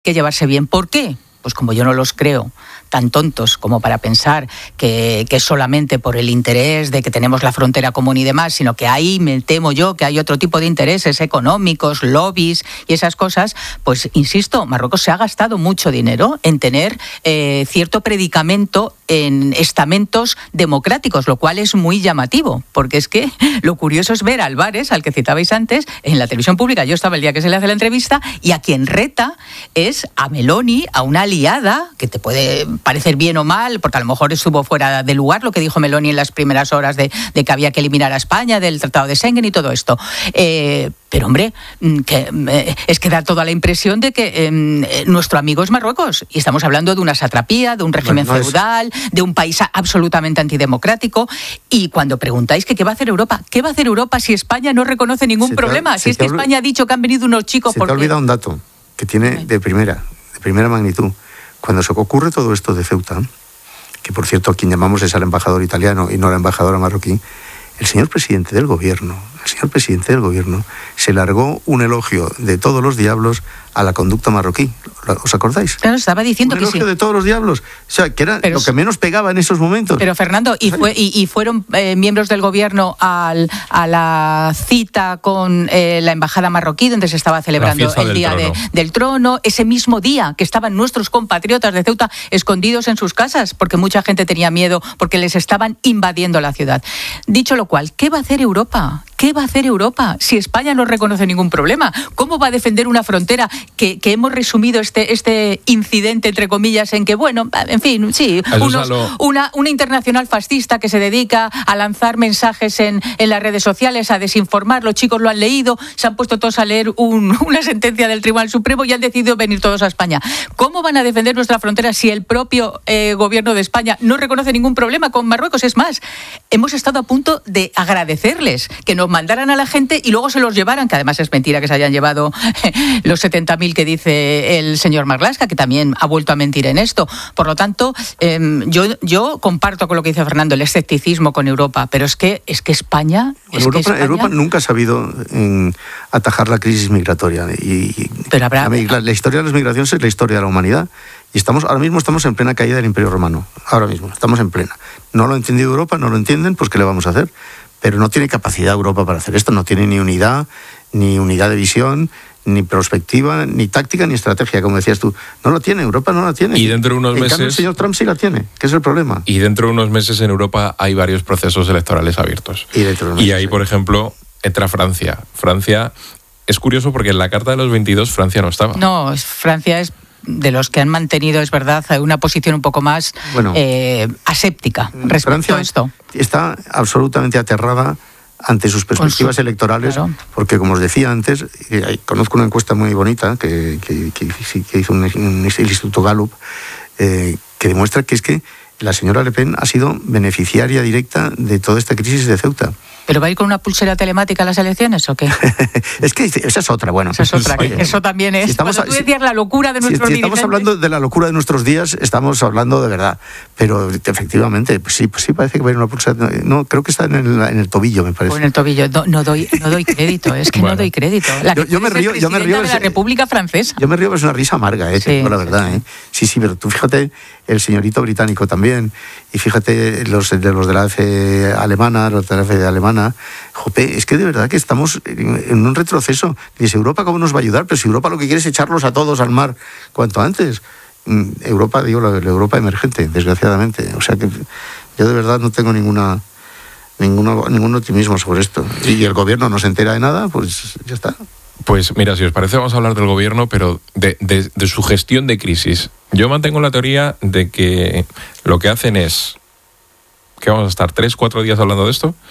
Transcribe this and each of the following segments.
que llevarse bien. ¿Por qué? Pues como yo no los creo tan tontos como para pensar que es solamente por el interés de que tenemos la frontera común y demás, sino que ahí me temo yo que hay otro tipo de intereses económicos, lobbies y esas cosas, pues insisto, Marruecos se ha gastado mucho dinero en tener cierto predicamento en estamentos democráticos, lo cual es muy llamativo, porque es que lo curioso es ver a Álvarez, al que citabais antes, en la televisión pública. Yo estaba el día que se le hace la entrevista y a quien reta es a Meloni, a una aliada, que te puede parecer bien o mal, porque a lo mejor estuvo fuera de lugar lo que dijo Meloni en las primeras horas de que había que eliminar a España del Tratado de Schengen y todo esto. Pero hombre, es que da toda la impresión de que nuestro amigo es Marruecos, y estamos hablando de una satrapía, de un régimen feudal, de un país absolutamente antidemocrático. Y cuando preguntáis que qué va a hacer Europa, ¿qué va a hacer Europa si España no reconoce ningún problema? Si es que España ha dicho que han venido unos chicos... Se te ha olvidado un dato que tiene de primera magnitud. Cuando se ocurre todo esto de Ceuta, que por cierto a quien llamamos es al embajador italiano y no a la embajadora marroquí, el señor presidente del gobierno se largó un elogio de todos los diablos a la conducta marroquí. ¿Os acordáis? Claro, estaba diciendo que sí. Un elogio de todos los diablos. O sea, que era lo que menos pegaba en esos momentos. Pero Fernando, ¿y fueron miembros del gobierno a la cita con la embajada marroquí, donde se estaba celebrando el Día del Trono? Ese mismo día que estaban nuestros compatriotas de Ceuta escondidos en sus casas, porque mucha gente tenía miedo, porque les estaban invadiendo la ciudad. Dicho lo cual, ¿qué va a hacer Europa? ¿Qué va a hacer Europa si España no reconoce ningún problema? ¿Cómo va a defender una frontera que hemos resumido este incidente, entre comillas, en que, bueno, en fin, sí, una internacional fascista que se dedica a lanzar mensajes en las redes sociales, a desinformar? Los chicos lo han leído, se han puesto todos a leer una sentencia del Tribunal Supremo y han decidido venir todos a España. ¿Cómo van a defender nuestra frontera si el propio gobierno de España no reconoce ningún problema con Marruecos? Es más, hemos estado a punto de agradecerles que nos mandaran a la gente y luego se los llevaran, que además es mentira que se hayan llevado los 70.000 que dice el señor Marlaska, que también ha vuelto a mentir en esto. Por lo tanto, yo comparto con lo que dice Fernando, el escepticismo con Europa, pero es que España... Europa nunca ha sabido atajar la crisis migratoria. Pero habrá... La historia de las migraciones es la historia de la humanidad. Y ahora mismo estamos en plena caída del Imperio Romano. Ahora mismo, estamos en plena. No lo ha entendido Europa, no lo entienden, pues ¿qué le vamos a hacer? Pero no tiene capacidad Europa para hacer esto, no tiene ni unidad de visión, ni perspectiva, ni táctica, ni estrategia, como decías tú. No lo tiene, Europa no la tiene. Y dentro de unos meses... En cambio, el señor Trump sí la tiene, que es el problema. Y dentro de unos meses en Europa hay varios procesos electorales abiertos. Y ahí, por ejemplo, entra Francia. Francia es curioso porque en la Carta de los 22 Francia no estaba. No, Francia es de los que han mantenido, es verdad, una posición un poco más aséptica respecto Francia a esto. Está absolutamente aterrada ante sus perspectivas electorales, claro. Porque, como os decía antes, conozco una encuesta muy bonita que hizo el Instituto Gallup, que demuestra que es que la señora Le Pen ha sido beneficiaria directa de toda esta crisis de Ceuta. ¿Pero va a ir con una pulsera telemática a las elecciones o qué? Es que esa es otra, bueno. Esa es otra, eso también es. Cuando tú decías la locura de nuestros dirigentes... Si estamos hablando de la locura de nuestros días, estamos hablando de verdad. Pero efectivamente, pues sí parece que va a ir una pulsera... No, creo que está en el tobillo, me parece. O en el tobillo. No doy crédito, es que no doy crédito. Yo me río de la República Francesa. Yo me río, es una risa amarga, sí, la verdad. Sí, pero tú fíjate, el señorito británico también, y fíjate los de la AFE alemana, jope, es que de verdad que estamos en un retroceso. Dice, ¿Europa cómo nos va a ayudar? Pero si Europa lo que quiere es echarlos a todos al mar cuanto antes. Europa, digo, la Europa emergente, desgraciadamente. O sea que yo de verdad no tengo ningún optimismo sobre esto. Y el gobierno no se entera de nada, pues ya está. Pues mira, si os parece vamos a hablar del gobierno, pero de su gestión de crisis. Yo mantengo la teoría de que lo que hacen es que vamos a estar 3-4 días hablando de esto.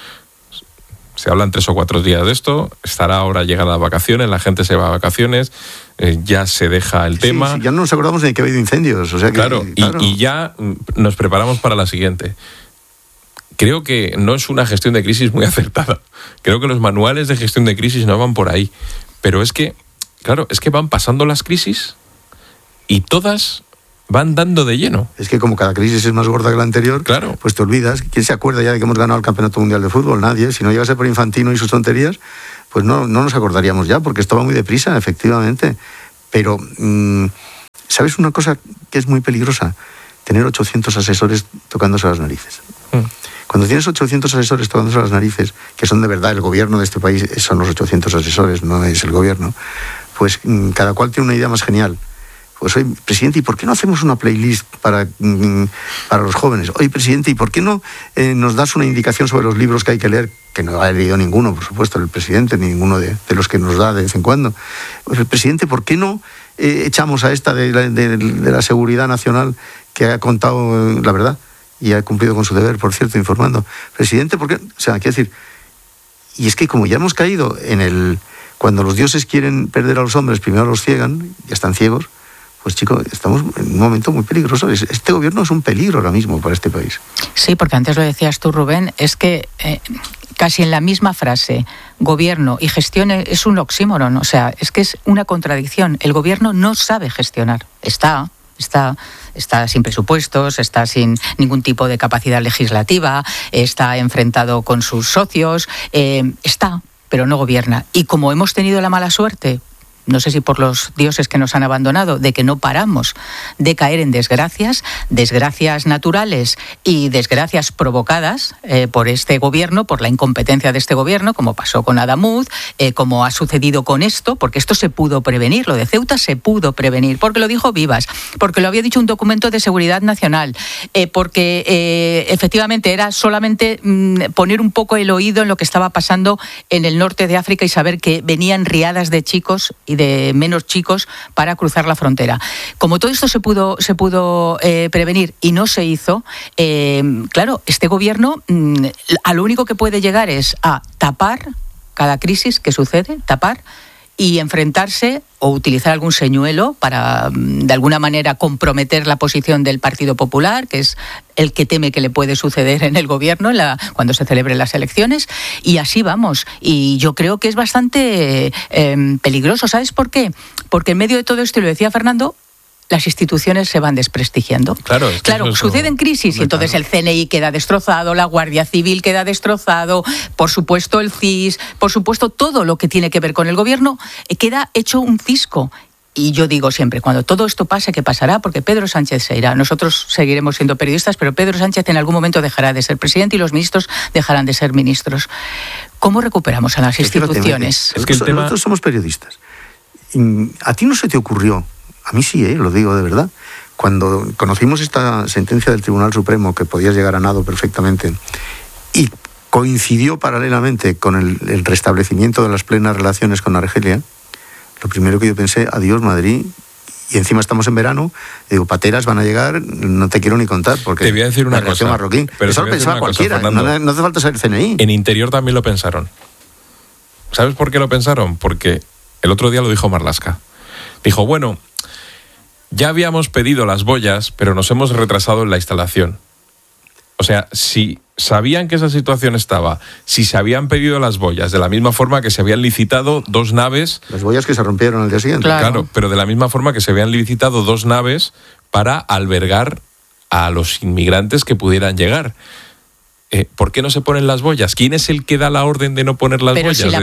Se hablan 3 o 4 días de esto, estará ahora llegada las vacaciones, la gente se va a vacaciones, ya se deja el tema. Sí, ya no nos acordamos ni que ha habido incendios. O sea que, claro. Y ya nos preparamos para la siguiente. Creo que no es una gestión de crisis muy acertada. Creo que los manuales de gestión de crisis no van por ahí. Pero es que, claro, van pasando las crisis y todas van dando de lleno. Es que como cada crisis es más gorda que la anterior, claro, pues te olvidas. ¿Quién se acuerda ya de que hemos ganado el Campeonato Mundial de Fútbol? Nadie. Si no llegase por Infantino y sus tonterías, pues no nos acordaríamos ya, porque esto va muy deprisa, efectivamente. Pero ¿sabes una cosa que es muy peligrosa? Tener 800 asesores tocándose las narices. Cuando tienes 800 asesores tocándose las narices, que son de verdad el gobierno de este país, son los 800 asesores, no es el gobierno, pues cada cual tiene una idea más genial. Pues oye, presidente, ¿y por qué no hacemos una playlist para los jóvenes? Oye, presidente, ¿y por qué no nos das una indicación sobre los libros que hay que leer? Que no ha leído ninguno, por supuesto, el presidente, ni ninguno de los que nos da de vez en cuando. Pues, presidente, ¿por qué no echamos a esta de la seguridad nacional que ha contado la verdad y ha cumplido con su deber, por cierto, informando? Presidente, ¿por qué? O sea, quiero decir, y es que como ya hemos caído cuando los dioses quieren perder a los hombres, primero los ciegan, ya están ciegos. Pues chicos, estamos en un momento muy peligroso. Este gobierno es un peligro ahora mismo para este país. Sí, porque antes lo decías tú, Rubén, es que casi en la misma frase, gobierno y gestión es un oxímoron, o sea, es que es una contradicción. El gobierno no sabe gestionar. Está sin presupuestos, está sin ningún tipo de capacidad legislativa, está enfrentado con sus socios, pero no gobierna. Y como hemos tenido la mala suerte, no sé si por los dioses que nos han abandonado, de que no paramos de caer en desgracias naturales y desgracias provocadas por este gobierno, por la incompetencia de este gobierno, como pasó con Adamuz, como ha sucedido con esto, porque esto se pudo prevenir, lo de Ceuta se pudo prevenir, porque lo dijo Vivas, porque lo había dicho un documento de seguridad nacional, porque efectivamente era solamente poner un poco el oído en lo que estaba pasando en el norte de África y saber que venían riadas de chicos y de menos chicos para cruzar la frontera. Como todo esto se pudo prevenir y no se hizo, claro, este gobierno a lo único que puede llegar es a tapar cada crisis que sucede, tapar y enfrentarse o utilizar algún señuelo para, de alguna manera, comprometer la posición del Partido Popular, que es el que teme que le puede suceder en el gobierno cuando se celebren las elecciones, y así vamos. Y yo creo que es bastante peligroso. ¿Sabes por qué? Porque en medio de todo esto, y lo decía Fernando, las instituciones se van desprestigiando. Claro, suceden crisis y entonces el CNI queda destrozado, la Guardia Civil queda destrozado, por supuesto el CIS, por supuesto todo lo que tiene que ver con el gobierno queda hecho un cisco. Y yo digo siempre, cuando todo esto pase, ¿qué pasará? Porque Pedro Sánchez se irá. Nosotros seguiremos siendo periodistas, pero Pedro Sánchez en algún momento dejará de ser presidente y los ministros dejarán de ser ministros. ¿Cómo recuperamos a las instituciones? Es que nosotros somos periodistas. ¿A ti no se te ocurrió? A mí sí, lo digo de verdad. Cuando conocimos esta sentencia del Tribunal Supremo, que podías llegar a nado perfectamente, y coincidió paralelamente con el restablecimiento de las plenas relaciones con Argelia, lo primero que yo pensé, adiós Madrid, y encima estamos en verano, digo, pateras van a llegar, no te quiero ni contar, porque te voy a decir una cosa, marroquí. Pero eso lo pensaba cualquiera, no hace falta ser CNI. En Interior también lo pensaron. ¿Sabes por qué lo pensaron? Porque el otro día lo dijo Marlaska. Dijo, bueno, ya habíamos pedido las boyas, pero nos hemos retrasado en la instalación. O sea, si sabían que esa situación estaba, si se habían pedido las boyas, de la misma forma que se habían licitado 2 naves... Las boyas que se rompieron al día siguiente. Claro, pero de la misma forma que se habían licitado 2 naves para albergar a los inmigrantes que pudieran llegar. ¿Por qué no se ponen las boyas? ¿Quién es el que da la orden de no poner las boyas? Pero si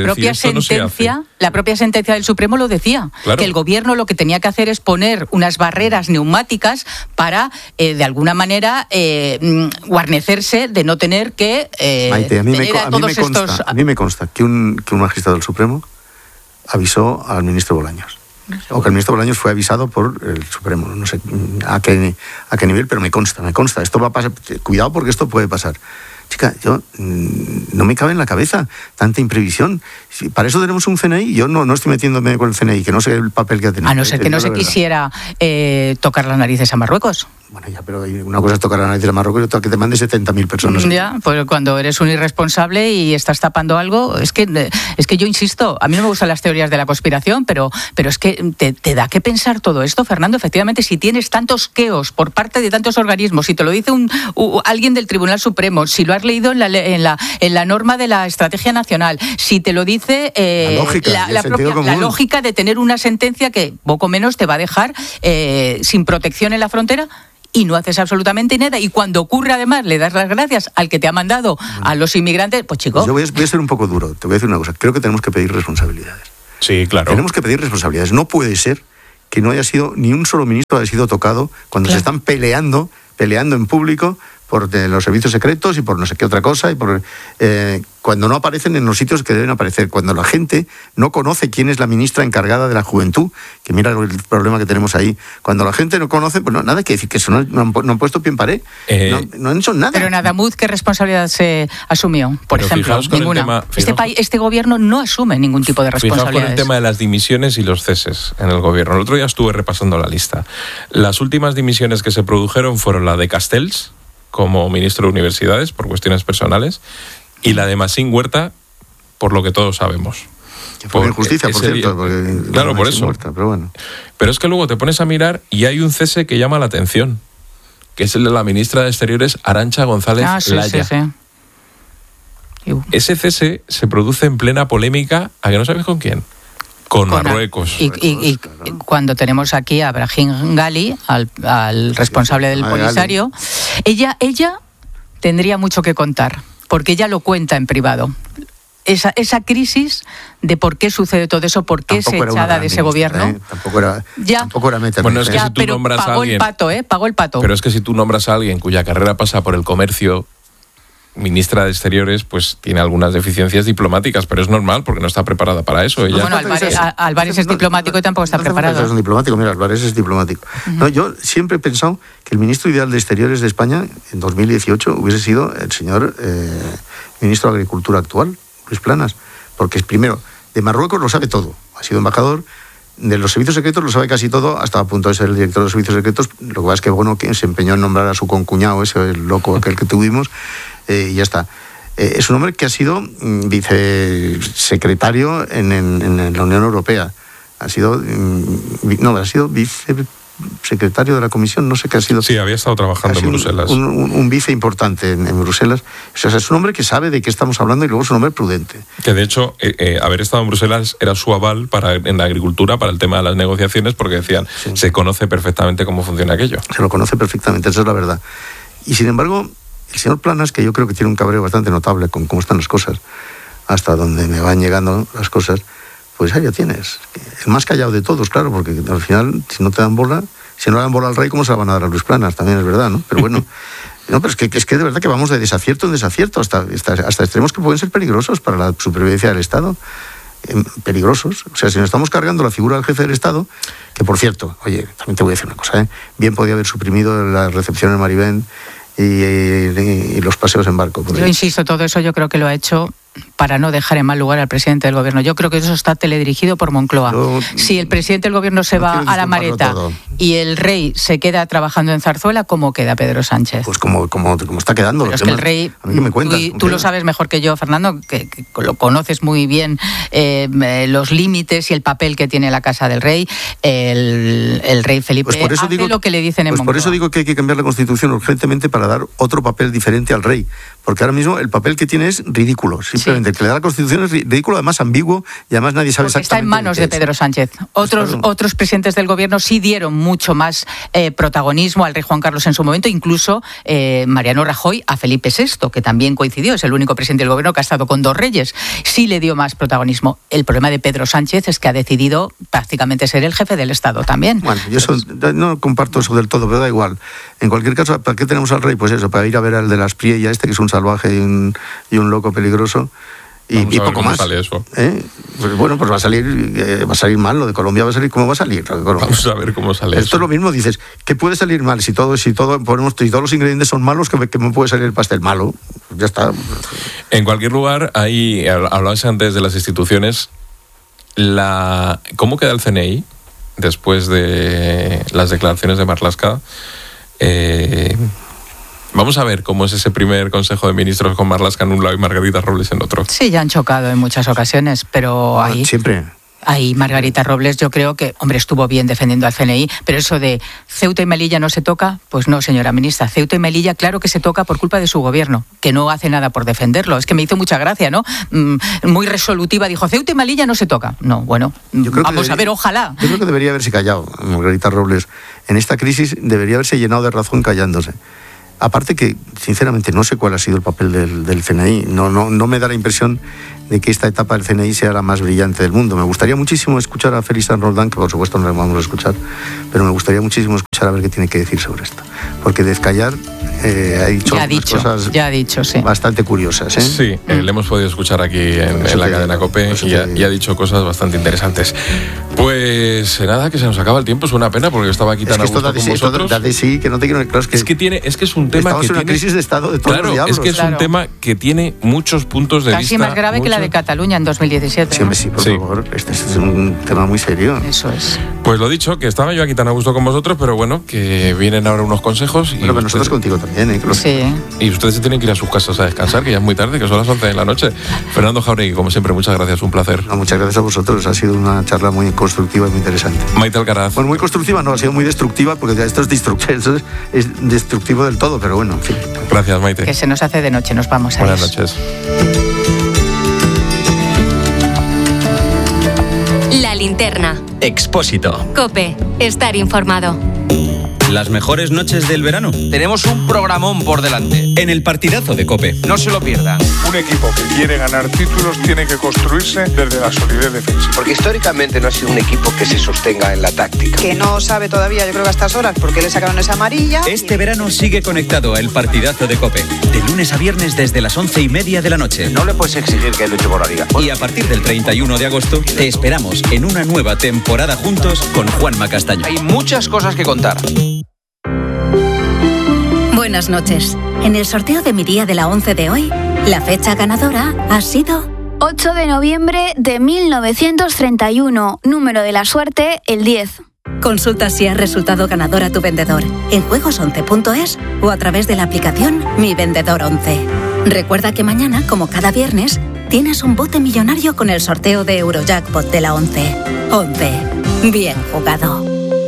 la propia sentencia del Supremo lo decía, claro, que el gobierno lo que tenía que hacer es poner unas barreras neumáticas para, de alguna manera, guarnecerse de no tener que Maite, a mí me consta que un magistrado del Supremo avisó al ministro Bolaños. O que el ministro Bolaños fue avisado por el Supremo, no sé a qué nivel, pero me consta. Esto va a pasar, cuidado porque esto puede pasar. Chica, yo no me cabe en la cabeza tanta imprevisión. Para eso tenemos un CNI. Yo no estoy metiéndome con el CNI, que no sé el papel que ha tenido. A no ser que no se quisiera tocar las narices a Marruecos. Bueno, ya, pero una cosa es tocar la nariz a Marruecos y otra que te mande 70.000 personas. Ya, pues cuando eres un irresponsable y estás tapando algo, es que yo insisto, a mí no me gustan las teorías de la conspiración, pero es que te da que pensar todo esto, Fernando. Efectivamente, si tienes tantos queos por parte de tantos organismos, si te lo dice alguien del Tribunal Supremo, si lo has leído en la norma de la Estrategia Nacional, si te lo dice la lógica de tener una sentencia que poco menos te va a dejar sin protección en la frontera, y no haces absolutamente nada, y cuando ocurre además le das las gracias al que te ha mandado a los inmigrantes, pues chico... Yo voy a ser un poco duro, te voy a decir una cosa, creo que tenemos que pedir responsabilidades. Sí, claro. Tenemos que pedir responsabilidades, no puede ser que no haya sido, ni un solo ministro haya sido tocado cuando se están peleando en público por los servicios secretos y por no sé qué otra cosa, y por cuando no aparecen en los sitios que deben aparecer, cuando la gente no conoce quién es la ministra encargada de la juventud, que mira el problema que tenemos ahí, cuando la gente no conoce, pues no, nada que decir, que eso no han puesto pie en pared, no han hecho nada. Pero en Adamuz, ¿qué responsabilidad se asumió? Por ejemplo, ninguna. Este gobierno no asume ningún tipo de responsabilidades. Fijaos con el tema de las dimisiones y los ceses en el gobierno. El otro día estuve repasando la lista. Las últimas dimisiones que se produjeron fueron la de Castells, como ministro de Universidades, por cuestiones personales, y la de Masín Huerta, por lo que todos sabemos. Que fue injusticia, por cierto. Claro, por eso. Huerta, pero bueno. Pero es que luego te pones a mirar y hay un cese que llama la atención, que es el de la ministra de Exteriores, Arantxa González Laya. Sí. Ese cese se produce en plena polémica, ¿a que no sabes con quién? Con Marruecos. Y cuando tenemos aquí a Brahim Ghali, al responsable del Polisario, ella tendría mucho que contar, porque ella lo cuenta en privado. Esa crisis de por qué sucede todo eso, por qué es echada de ese gobierno. Tampoco era meterme. Bueno, es que si tú nombras a alguien... Pagó el pato. Pero es que si tú nombras a alguien cuya carrera pasa por el comercio, ministra de Exteriores, pues tiene algunas deficiencias diplomáticas, pero es normal porque no está preparada para eso. Ella... Bueno, Álvarez es diplomático y tampoco está preparado. Es un diplomático, mira, Álvarez es diplomático. No, yo siempre he pensado que el ministro ideal de Exteriores de España en 2018 hubiese sido el señor ministro de Agricultura actual, Luis Planas, porque primero, de Marruecos lo sabe todo, ha sido embajador, de los servicios secretos lo sabe casi todo, hasta a punto de ser el director de los servicios secretos. Lo que pasa es que bueno, que se empeñó en nombrar a su concuñado, ese el loco aquel que tuvimos, y ya está. Es un hombre que ha sido vicesecretario en la Unión Europea. Ha sido vicesecretario de la Comisión, no sé qué ha sido. Sí, había estado trabajando en Bruselas. Un vice importante en Bruselas. O sea, es un hombre que sabe de qué estamos hablando y luego es un hombre prudente. Que de hecho, haber estado en Bruselas era su aval en la agricultura para el tema de las negociaciones, porque decían, se conoce perfectamente cómo funciona aquello. Se lo conoce perfectamente, esa es la verdad. Y sin embargo, el señor Planas, que yo creo que tiene un cabreo bastante notable con cómo están las cosas, hasta donde me van llegando las cosas, pues ahí ya tienes. El más callado de todos, claro, porque al final, si no te dan bola, si no le dan bola al rey, ¿cómo se la van a dar a Luis Planas? También es verdad, ¿no? Pero bueno, no, pero es que de verdad que vamos de desacierto en desacierto, hasta extremos que pueden ser peligrosos para la supervivencia del Estado. Peligrosos. O sea, si nos estamos cargando la figura del jefe del Estado, que por cierto, oye, también te voy a decir una cosa, bien podía haber suprimido la recepción en Maribén y los paseos en barco. Yo insisto, todo eso yo creo que lo ha hecho para no dejar en mal lugar al presidente del gobierno. Yo creo que eso está teledirigido por Moncloa. Si el presidente del gobierno se va a la Mareta y el rey se queda trabajando en Zarzuela, ¿cómo queda Pedro Sánchez? Pues como está quedando. Pero es que el rey, a mí que me cuentas, tú lo sabes mejor que yo, Fernando, que lo conoces muy bien, los límites y el papel que tiene la casa del rey. El rey Felipe hace lo que le dicen en Moncloa. Por eso digo que hay que cambiar la Constitución urgentemente para dar otro papel diferente al rey. Porque ahora mismo el papel que tiene es ridículo. Simplemente el que le da la Constitución es ridículo, además ambiguo, y además nadie sabe exactamente. Está en manos de Pedro Sánchez. Otros presidentes del gobierno sí dieron mucho más protagonismo al rey Juan Carlos en su momento, incluso Mariano Rajoy a Felipe VI, que también coincidió, es el único presidente del gobierno que ha estado con dos reyes. Sí le dio más protagonismo. El problema de Pedro Sánchez es que ha decidido prácticamente ser el jefe del Estado también. Bueno, yo no comparto eso del todo, pero da igual. En cualquier caso, ¿para qué tenemos al rey? Pues eso, para ir a ver al de las Priella, que es un salvaje y un loco peligroso. Y poco más. Sale eso. Pues bueno, pues va a salir mal. Lo de Colombia va a salir. ¿Cómo va a salir? Vamos a ver cómo sale eso. Esto es lo mismo, dices, ¿qué puede salir mal? Si todos los ingredientes son malos, ¿que me puede salir el pastel malo? Ya está. En cualquier lugar, ahí hablabas antes de las instituciones. ¿Cómo queda el CNI después de las declaraciones de Marlaska? Vamos a ver cómo es ese primer Consejo de Ministros con Marlaska en un lado y Margarita Robles en otro. Sí, ya han chocado en muchas ocasiones, pero ahí... Siempre. Ahí Margarita Robles yo creo que, hombre, estuvo bien defendiendo al CNI, pero eso de Ceuta y Melilla no se toca, pues no, señora ministra. Ceuta y Melilla claro que se toca por culpa de su gobierno, que no hace nada por defenderlo. Es que me hizo mucha gracia, ¿no? Muy resolutiva, dijo, Ceuta y Melilla no se toca. No, bueno, vamos a ver, ojalá. Yo creo que debería haberse callado Margarita Robles. En esta crisis debería haberse llenado de razón callándose. Aparte que, sinceramente, no sé cuál ha sido el papel del CNI. No me da la impresión de que esta etapa del CNI sea la más brillante del mundo. Me gustaría muchísimo escuchar a Félix San Roldán, que por supuesto no le vamos a escuchar, pero me gustaría muchísimo escuchar a ver qué tiene que decir sobre esto. Porque Descallar ha dicho cosas sí. bastante curiosas. Sí, le hemos podido escuchar aquí en la cadena COPE y ha dicho cosas bastante interesantes. Pues nada, que se nos acaba el tiempo, es una pena porque estaba aquí tan a gusto con vosotros. Sí, que no te quiero... Claro, es que es un tema estamos que en una crisis de Estado de todos los diablos. Es que es un tema que tiene muchos puntos de vista. Casi más grave que la de Cataluña en 2017. Siempre sí, por favor. Este es un tema muy serio. Eso es. Pues lo dicho, que estaba yo aquí tan a gusto con vosotros, pero bueno, que vienen ahora unos consejos. Bueno, pero nosotros contigo también, Sí. Y ustedes se tienen que ir a sus casas a descansar, que ya es muy tarde, que son las 11 de la noche. Fernando Jauregui, como siempre, muchas gracias, un placer. Muchas gracias a vosotros, ha sido una charla muy constructiva y muy interesante. Maite Alcaraz. Bueno, muy constructiva, no, ha sido muy destructiva, porque esto es destructivo del todo, pero bueno, en fin. Gracias, Maite. Que se nos hace de noche, nos vamos a Buenas noches. La linterna. Expósito. COPE. Estar informado. Las mejores noches del verano. Tenemos un programón por delante. En el partidazo de COPE. No se lo pierdan. Un equipo que quiere ganar títulos tiene que construirse desde la solidez defensiva. Porque históricamente no ha sido un equipo que se sostenga en la táctica. Que no sabe todavía, yo creo que a estas horas, porque le sacaron esa amarilla. Este verano sigue conectado a El Partidazo de COPE. De lunes a viernes desde las 11:30 de la noche. No le puedes exigir que luche por la liga. Y a partir del 31 de agosto te esperamos en una nueva temporada juntos con Juanma Castaño. Hay muchas cosas que contar. Buenas noches. En el sorteo de mi día de la 11 de hoy, la fecha ganadora ha sido 8 de noviembre de 1931. Número de la suerte, el 10. Consulta si has resultado ganador a tu vendedor en juegos11.es o a través de la aplicación Mi Vendedor 11. Recuerda que mañana, como cada viernes, tienes un bote millonario con el sorteo de Eurojackpot de la 11. 11. Bien jugado.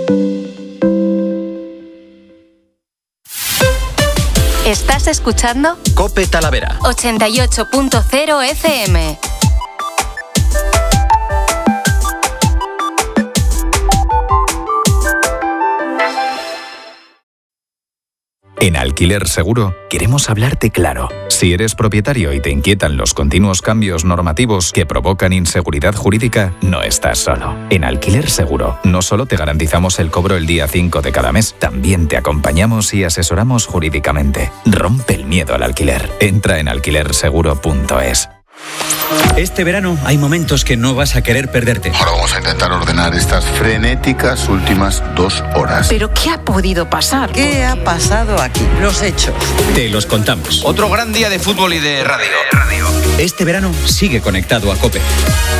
¿Estás escuchando? COPE Talavera. 88.0 FM. En Alquiler Seguro queremos hablarte claro. Si eres propietario y te inquietan los continuos cambios normativos que provocan inseguridad jurídica, no estás solo. En Alquiler Seguro no solo te garantizamos el cobro el día 5 de cada mes, también te acompañamos y asesoramos jurídicamente. Rompe el miedo al alquiler. Entra en alquilerseguro.es. Este verano hay momentos que no vas a querer perderte. Ahora vamos a intentar ordenar estas frenéticas últimas 2 horas. ¿Pero qué ha podido pasar? ¿Qué ha pasado aquí? Los hechos. Te los contamos. Otro gran día de fútbol y de radio. Este verano sigue conectado a COPE.